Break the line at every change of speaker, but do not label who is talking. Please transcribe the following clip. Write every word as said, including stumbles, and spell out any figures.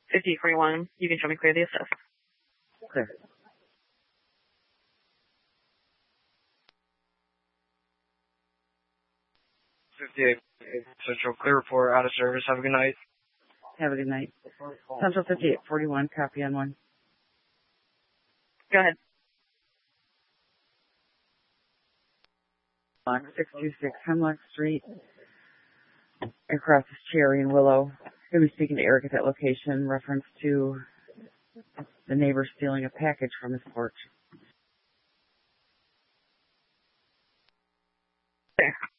fifty forty-one, you can show me clear the assist.
Clear.
fifty-eight Central, clear report, out of service. Have a good night.
Have a good night. Central fifty-eight forty-one, copy on one.
Go ahead.
six two six Hemlock Street. Across is Cherry and Willow. Going to be speaking to Eric at that location, reference to the neighbor stealing a package from his porch.
There.